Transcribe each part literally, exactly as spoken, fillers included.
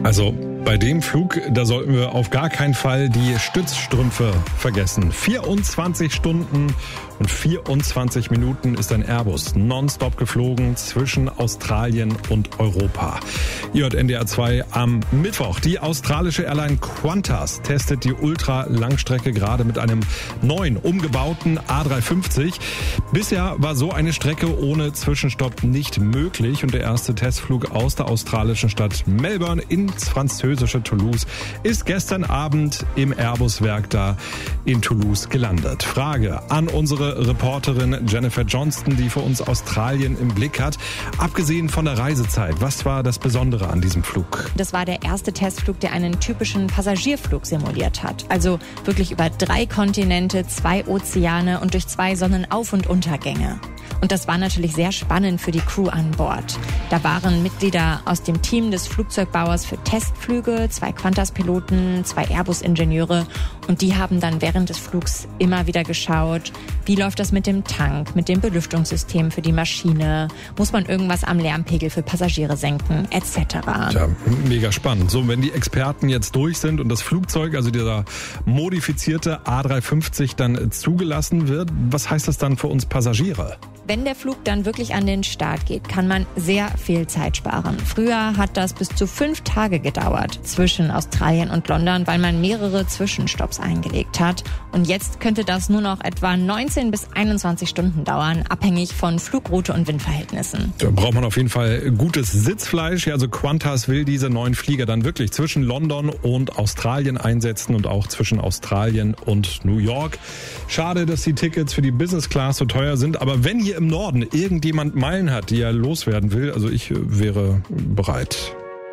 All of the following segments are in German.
Also bei dem Flug, da sollten wir auf gar keinen Fall die Stützstrümpfe vergessen. vierundzwanzig Stunden und vierundzwanzig Minuten ist ein Airbus nonstop geflogen zwischen Australien und Europa. Ihr hört N D R zwei am Mittwoch. Die australische Airline Qantas testet die Ultralangstrecke gerade mit einem neuen, umgebauten A drei fünfzig. Bisher war so eine Strecke ohne Zwischenstopp nicht möglich und der erste Testflug aus der australischen Stadt Melbourne ins französische Toulouse ist gestern Abend im Airbus-Werk da in Toulouse gelandet. Frage an unsere Reporterin Jennifer Johnston, die für uns Australien im Blick hat. Abgesehen von der Reisezeit, was war das Besondere an diesem Flug? Das war der erste Testflug, der einen typischen Passagierflug simuliert hat. Also wirklich über drei Kontinente, zwei Ozeane und durch zwei Sonnenauf- und Untergänge. Und das war natürlich sehr spannend für die Crew an Bord. Da waren Mitglieder aus dem Team des Flugzeugbauers für Testflüge, zwei Qantas-Piloten, zwei Airbus-Ingenieure und die haben dann während des Flugs immer wieder geschaut, wie läuft das mit dem Tank, mit dem Belüftungssystem für die Maschine, muss man irgendwas am Lärmpegel für Passagiere senken, et cetera. Ja, mega spannend. So, wenn die Experten jetzt durch sind und das Flugzeug, also dieser modifizierte A drei fünfzig dann zugelassen wird, was heißt das dann für uns Passagiere? Wenn der Flug dann wirklich an den Start geht, kann man sehr viel Zeit sparen. Früher hat das bis zu fünf Tage gedauert zwischen Australien und London, weil man mehrere Zwischenstopps eingelegt hat. Und jetzt könnte das nur noch etwa neunzehn bis einundzwanzig Stunden dauern, abhängig von Flugroute und Windverhältnissen. Da braucht man auf jeden Fall gutes Sitzfleisch. Also Qantas will diese neuen Flieger dann wirklich zwischen London und Australien einsetzen und auch zwischen Australien und New York. Schade, dass die Tickets für die Business Class so teuer sind, aber wenn hier im Norden irgendjemand Meilen hat, die er loswerden will, also ich wäre bereit.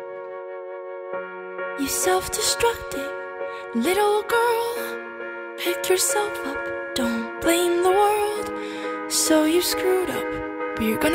You self-destructed little girl, pick yourself up, don't blame the world, so you screwed up, but you're gonna